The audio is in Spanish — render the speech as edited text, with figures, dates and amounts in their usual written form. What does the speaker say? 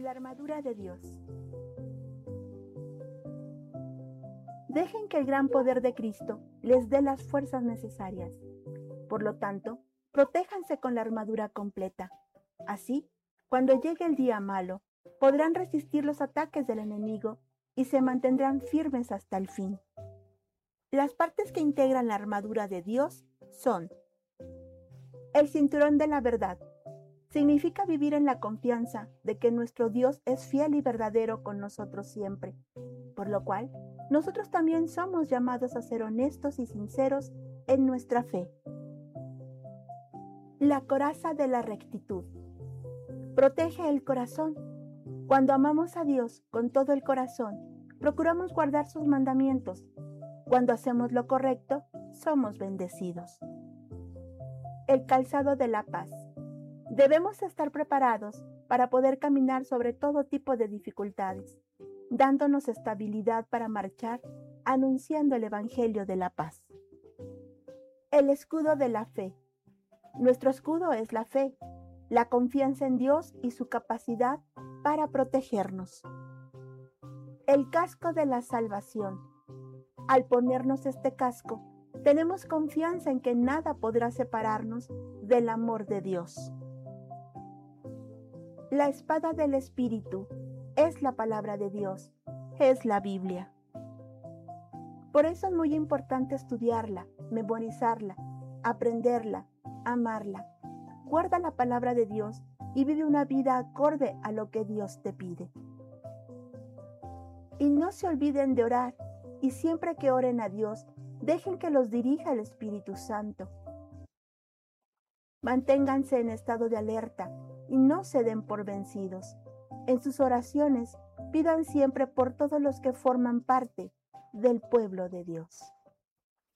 La armadura de Dios. Dejen que el gran poder de Cristo les dé las fuerzas necesarias. Por lo tanto, protéjanse con la armadura completa. Así, cuando llegue el día malo, podrán resistir los ataques del enemigo y se mantendrán firmes hasta el fin. Las partes que integran la armadura de Dios son: el cinturón de la verdad. Significa vivir en la confianza de que nuestro Dios es fiel y verdadero con nosotros siempre, por lo cual nosotros también somos llamados a ser honestos y sinceros en nuestra fe. La coraza de la rectitud. Protege el corazón. Cuando amamos a Dios con todo el corazón, procuramos guardar sus mandamientos. Cuando hacemos lo correcto, somos bendecidos. El calzado de la paz. Debemos estar preparados para poder caminar sobre todo tipo de dificultades, dándonos estabilidad para marchar anunciando el Evangelio de la paz. El escudo de la fe. Nuestro escudo es la fe, la confianza en Dios y su capacidad para protegernos. El casco de la salvación. Al ponernos este casco, tenemos confianza en que nada podrá separarnos del amor de Dios. La espada del Espíritu es la palabra de Dios, es la Biblia. Por eso es muy importante estudiarla, memorizarla, aprenderla, amarla. Guarda la palabra de Dios y vive una vida acorde a lo que Dios te pide. Y no se olviden de orar, y siempre que oren a Dios, dejen que los dirija el Espíritu Santo. Manténganse en estado de alerta y no se den por vencidos. En sus oraciones, pidan siempre por todos los que forman parte del pueblo de Dios.